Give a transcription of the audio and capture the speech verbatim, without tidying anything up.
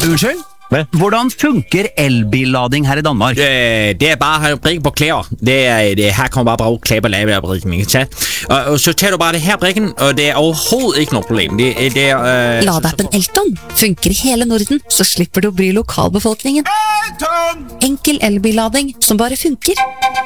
Unnskyld? Hvad? Hvordan funker elbillading her i Danmark? Øh, det er bare at have brikken på klæder. Det er, det, her kommer bare bruge klæder på lavebrikken, ikke tage. Og, og så tager du bare det her brikken, og det er overhovedet ikke noget problem. Det, det er... Øh, Ladeappen Elton funker i hele Norden, så slipper du å bry lokalbefolkningen. Enkel elbillading som bare funker.